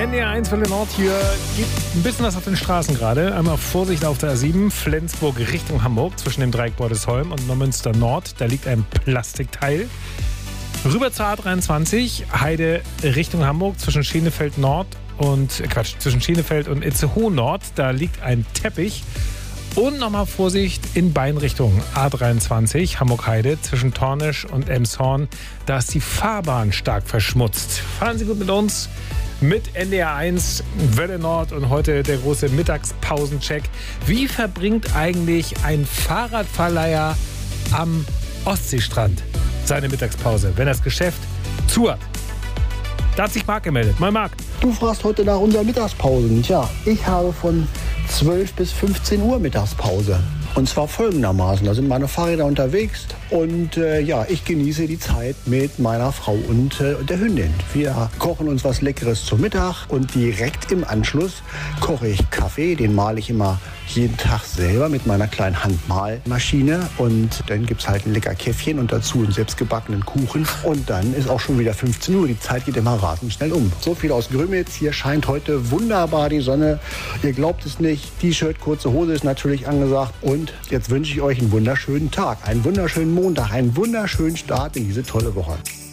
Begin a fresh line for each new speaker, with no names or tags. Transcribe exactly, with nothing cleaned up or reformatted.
N D R eins Welle Nord hier. Gibt ein bisschen was auf den Straßen gerade. Einmal Vorsicht auf der A sieben, Flensburg Richtung Hamburg, zwischen dem Dreieck Bordesholm und Neumünster Nord. Da liegt ein Plastikteil. Rüber zur A dreiundzwanzig, Heide Richtung Hamburg, zwischen Schenefeld Nord und, äh Quatsch, zwischen Schenefeld und Itzehoe Nord. Da liegt ein Teppich. Und nochmal Vorsicht in Beinrichtung A dreiundzwanzig, Hamburg-Heide, zwischen Tornisch und Elmshorn. Da ist die Fahrbahn stark verschmutzt. Fahren Sie gut mit uns, mit N D R eins, Welle Nord und heute der große Mittagspausencheck. Wie verbringt eigentlich ein Fahrradverleiher am Ostseestrand seine Mittagspause, wenn das Geschäft zu hat? Da hat sich Marc gemeldet. Moin Marc.
Du fragst heute nach unserer Mittagspause. Tja, ich habe von zwölf bis fünfzehn Uhr Mittagspause. Und zwar folgendermaßen, da sind meine Fahrräder unterwegs und äh, ja, ich genieße die Zeit mit meiner Frau und äh, der Hündin. Wir kochen uns was Leckeres zum Mittag und direkt im Anschluss koche ich Kaffee. Den male ich immer jeden Tag selber mit meiner kleinen Handmalmaschine und dann gibt es halt ein lecker Käffchen und dazu einen selbstgebackenen Kuchen und dann ist auch schon wieder fünfzehn Uhr. Die Zeit geht immer rasend schnell um. So viel aus Grömitz. Hier scheint heute wunderbar die Sonne. Ihr glaubt es nicht. T-Shirt, kurze Hose ist natürlich angesagt und jetzt wünsche ich euch einen wunderschönen Tag, einen wunderschönen Montag, einen wunderschönen Start in diese tolle Woche.